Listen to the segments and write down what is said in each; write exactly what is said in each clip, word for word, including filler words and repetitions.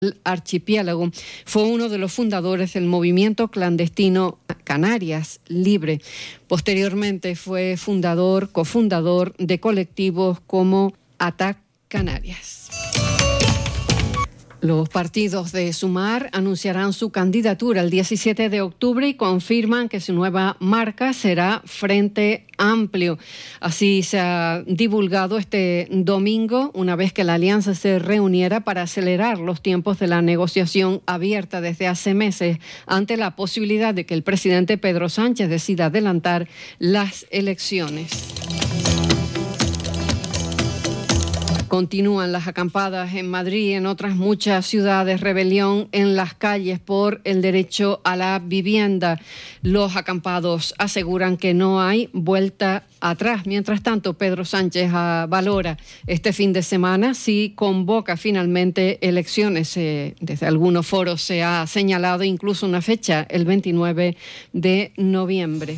El archipiélago. Fue uno de los fundadores del movimiento clandestino Canarias Libre. Posteriormente fue fundador, cofundador de colectivos como ATAC Canarias. Los partidos de Sumar anunciarán su candidatura el diecisiete de octubre y confirman que su nueva marca será Frente Amplio. Así se ha divulgado este domingo, una vez que la alianza se reuniera para acelerar los tiempos de la negociación abierta desde hace meses ante la posibilidad de que el presidente Pedro Sánchez decida adelantar las elecciones. Continúan las acampadas en Madrid y en otras muchas ciudades, rebelión en las calles por el derecho a la vivienda. Los acampados aseguran que no hay vuelta atrás. Mientras tanto, Pedro Sánchez uh, valora este fin de semana si convoca finalmente elecciones. Eh, desde algunos foros se ha señalado incluso una fecha, el veintinueve de noviembre.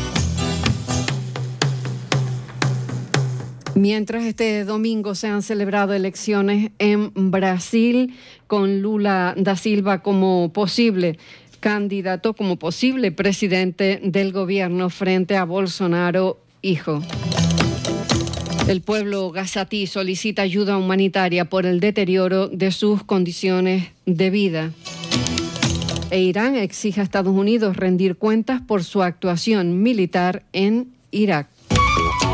Mientras este domingo se han celebrado elecciones en Brasil con Lula da Silva como posible candidato, como posible presidente del gobierno frente a Bolsonaro hijo. El pueblo gazatí solicita ayuda humanitaria por el deterioro de sus condiciones de vida. E Irán exige a Estados Unidos rendir cuentas por su actuación militar en Irak.